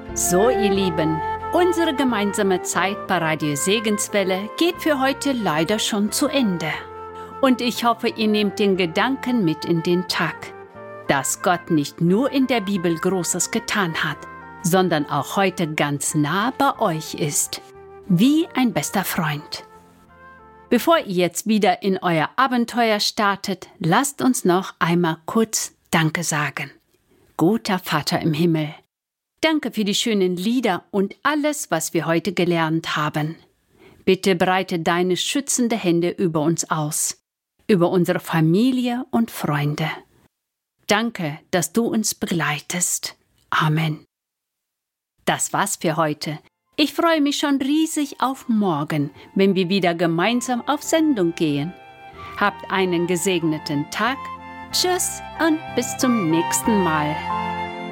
So, ihr Lieben, unsere gemeinsame Zeit bei Radio Segenswelle geht für heute leider schon zu Ende. Und ich hoffe, ihr nehmt den Gedanken mit in den Tag, dass Gott nicht nur in der Bibel Großes getan hat, sondern auch heute ganz nah bei euch ist, wie ein bester Freund. Bevor ihr jetzt wieder in euer Abenteuer startet, lasst uns noch einmal kurz Danke sagen. Guter Vater im Himmel, danke für die schönen Lieder und alles, was wir heute gelernt haben. Bitte breite deine schützende Hände über uns aus, über unsere Familie und Freunde. Danke, dass du uns begleitest. Amen. Das war's für heute. Ich freue mich schon riesig auf morgen, wenn wir wieder gemeinsam auf Sendung gehen. Habt einen gesegneten Tag. Tschüss und bis zum nächsten Mal.